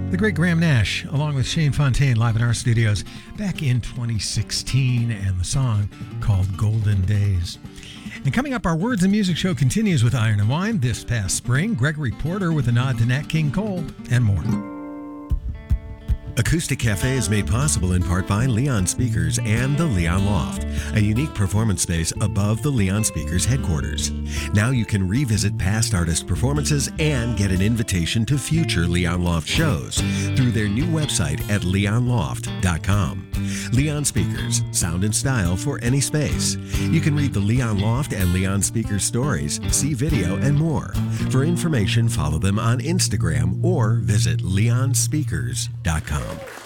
The great Graham Nash, along with Shane Fontaine, live in our studios back in 2016, and the song called Golden Days. And coming up, our Words and Music show continues with Iron and Wine this past spring, Gregory Porter with a nod to Nat King Cole, and more. Acoustic Cafe is made possible in part by Leon Speakers and the Leon Loft, a unique performance space above the Leon Speakers headquarters. Now you can revisit past artist performances and get an invitation to future Leon Loft shows through their new website at leonloft.com. Leon Speakers, sound and style for any space. You can read the Leon Loft and Leon Speakers stories, see video, and more. For information, follow them on Instagram or visit leonspeakers.com.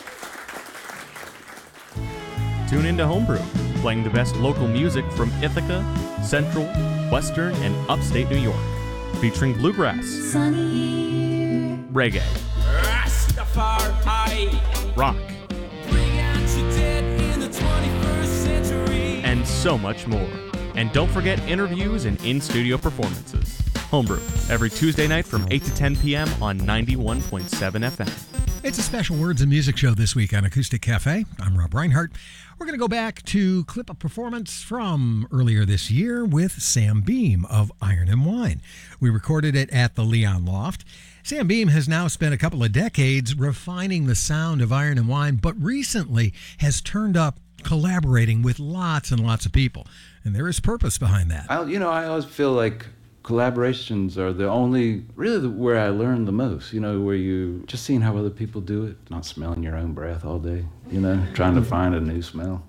Tune into Homebrew, playing the best local music from Ithaca, Central, Western, and Upstate New York. Featuring bluegrass, reggae, rock, and so much more. And don't forget interviews and in-studio performances. Homebrew, every Tuesday night from 8 to 10 p.m. on 91.7 FM. It's a special Words and Music show this week on Acoustic Cafe. I'm Rob Reinhart. We're going to go back to clip a performance from earlier this year with Sam Beam of Iron and Wine. We recorded it at the Leon Loft. Sam Beam has now spent a couple of decades refining the sound of Iron and Wine, but recently has turned up collaborating with lots and lots of people. And there is purpose behind that. I always feel like collaborations are the only, really where I learn the most, where you just seeing how other people do it, not smelling your own breath all day, trying to find a new smell.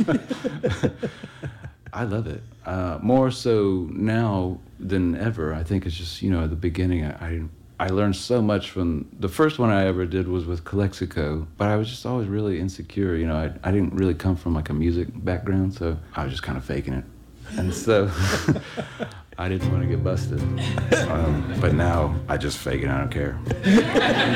I love it. More so now than ever. I think it's just, at the beginning, I learned so much from, the first one I ever did was with Calexico, but I was just always really insecure. I didn't really come from like a music background, so I was just kind of faking it. And so I didn't want to get busted. But now I just fake it, I don't care.